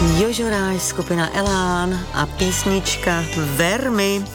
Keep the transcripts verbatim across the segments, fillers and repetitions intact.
Jožoráš, skupina Elán a písnička Vermi.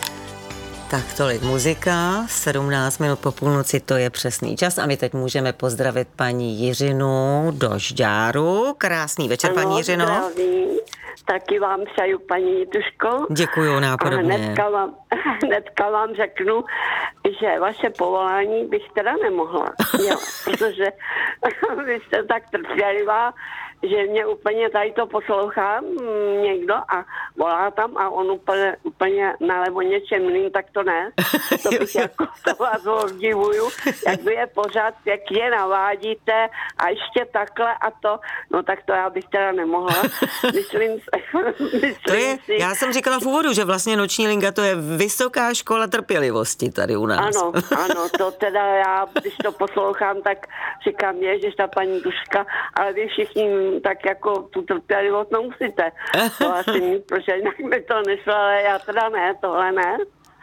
Tak tolik muzika, sedmnáct minut po půlnoci, to je přesný čas a my teď můžeme pozdravit paní Jiřinu do Žďáru. Krásný večer, ano, paní Jiřino. Zdravím. Taky vám přeju, paní Jituško. Děkuju, nápodobně. A hnedka vám, hnedka vám řeknu, že vaše povolání bych teda nemohla dělat, protože vy jste tak trpělivá, že mě úplně tady to poslouchá někdo a volá tam a on úplně, úplně nalevo něčem jiným, tak to ne. To bych jako to vás obdivuju, jak vy je pořád pěkně navádíte a ještě takhle a to, no tak to já bych teda nemohla. Myslím, myslím to je, si, já jsem říkala v úvodu, že vlastně Noční linka to je vysoká škola trpělivosti tady u nás. Ano, ano, to teda já, když to poslouchám, tak říkám, ježiš, ta paní Duška, ale vy všichni tak jako tu trpělivost nemusíte. To asi mít, protože jinak mi to nešlo, ale já teda ne, tohle ne.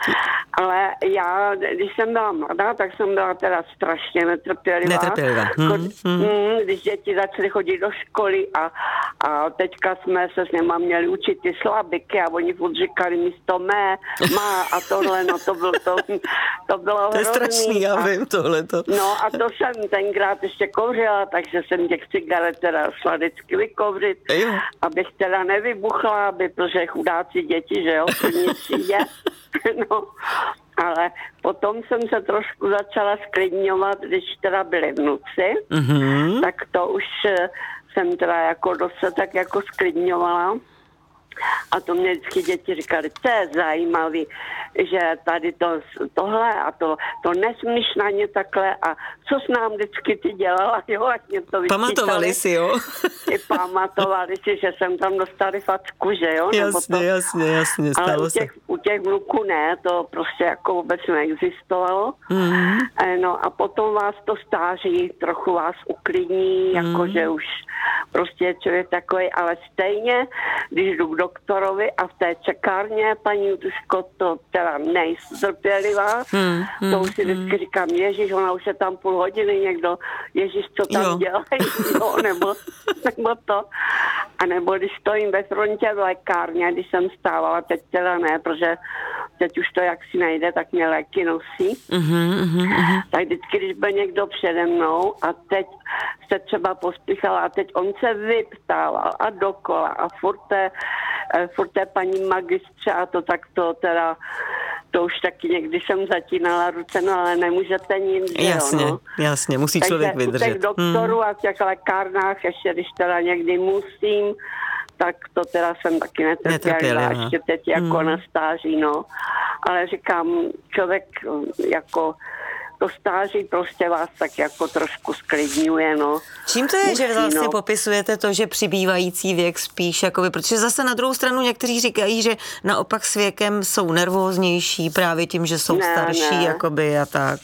Ale já, když jsem byla mladá, tak jsem byla teda strašně netrpělivá. Netrpělivá. Hmm, hmm. Když děti začaly chodit do školy a, a teďka jsme se s něma měli učit ty slabiky a oni furt říkali místo mé, má a tohle, no to bylo to, to bylo To je strašný, já vím tohleto. No a to jsem tenkrát ještě kouřila, takže jsem těch cigaret teda šla vždycky vykouřit, jo. Abych teda nevybuchla, aby, protože chudáci děti, že jo, nic je. No, ale potom jsem se trošku začala sklidňovat, když teda byli vnuci, mm-hmm. tak to už jsem teda jako dost se tak jako sklidňovala. A to mě vždycky děti říkali, to je zajímavý, že tady to, tohle a to, to nesmíš na ně takhle a co s nám vždycky ty dělala, jo, ať mě to vyčítali. Pamatovali si, jo? I pamatovali si, že jsem tam dostali facku, že jo? Jasně, to, jasně, jasně, stalo ale u těch, se. u těch vnuků ne, to prostě jako vůbec neexistovalo. Mm. No a potom vás to stáří, trochu vás uklidní, mm. jakože už prostě je člověk takový, ale stejně, když jdu k doktorovi a v té čekárně, paní Jutuško, to teda nejsou trpělivá, hmm, hmm, to už si vždycky hmm. říkám, ježiš, ona už je tam půl hodiny někdo, ježiš, co tam jo. dělají, jo, nebo, nebo to. A nebo když stojím ve frontě v lékárně, když jsem stávala, teď teda ne, protože teď už to jak si najde, tak mě léky nosí. Mm-hmm, mm-hmm. Tak vždycky, když byl někdo přede mnou a teď se třeba pospíchala a teď on se vyptával a dokola a furt té, furt té paní magistře a to tak to teda, to už taky někdy jsem zatínala ruce, no ale nemůžete nic, jasně, jo, no. Jasně, musí takže člověk vydržet. Takže u těch doktorů hmm. a těch lékárnách, ještě když teda někdy musím, tak to teda jsem taky netrpělivá, ještě teď jako hmm. na stáří, no. Ale říkám, člověk jako to stáří prostě vás tak jako trošku sklidňuje, no. Čím to je, Musí, že vlastně no. popisujete to, že přibývající věk spíš, jakoby, protože zase na druhou stranu někteří říkají, že naopak s věkem jsou nervóznější právě tím, že jsou ne, starší, ne. jakoby a tak.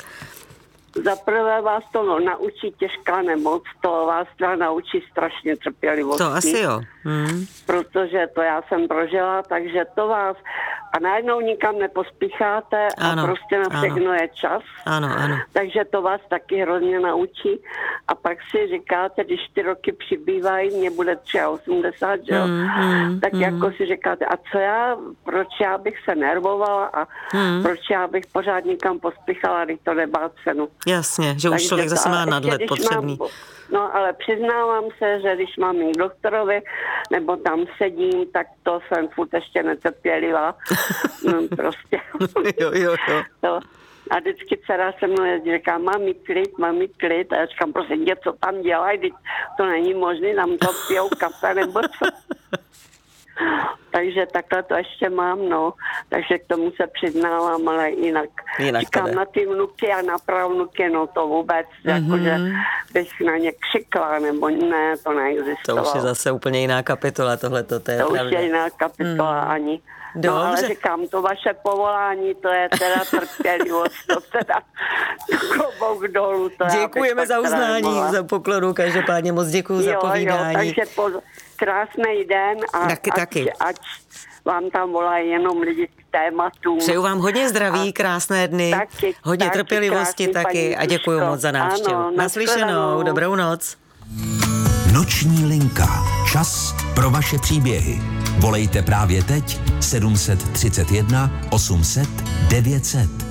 Za prvé vás to no, naučí těžká nemoc, to vás teda naučí strašně trpělivosti. To asi jo. Hmm. Protože to já jsem prožila, takže to vás a najednou nikam nepospícháte a ano, prostě na všechno je čas. Ano, ano. Takže to vás taky hrozně naučí a pak si říkáte, když ty roky přibývají, mě bude osmdesát tři, že jo? Hmm, hmm, tak hmm. jako si říkáte, a co já, proč já bych se nervovala a hmm. proč já bych pořád nikam pospíchala, když to nemá cenu. Jasně, že už člověk zase má nadhled potřebný. Mám, no ale přiznávám se, že když mám jít k doktorovi, nebo tam sedím, tak to jsem furt ještě netrpělivá. No prostě. jo, jo, jo. To. A vždycky dcera se mnou jezdí, říká, mám mít klid, mám mít klid. A já říkám, prosím tě, co tam dělají, teď to není možné, tam to pijou kafe nebo co. Takže takhle to ještě mám, no. Takže k tomu se přiznávám, ale jinak. jinak Říkám na ty vnuky a na pravnuky, no to vůbec, mm-hmm. jakože bych na ně křikla, nebo ne, to neexistovalo. To už je zase úplně jiná kapitola, tohleto, to je To pravda. už je jiná kapitola mm. ani. Dobře. No ale říkám, to vaše povolání, to je teda trpělivost, to teda klobouk dolů. To děkujeme za uznání, za poklonu, každopádně moc děkuju jo, za povídání. Jo, takže po, krásný den a taky, ať, taky. ať vám tam volají jenom lidi k tématům. Přeju vám hodně zdraví, a krásné dny, taky, hodně taky, trpělivosti taky a děkuju moc za návštěvu. Naslyšenou, dobrou noc. Noční linka. Čas pro vaše příběhy. Volejte právě teď sedm set třicet jedna osm set devět set.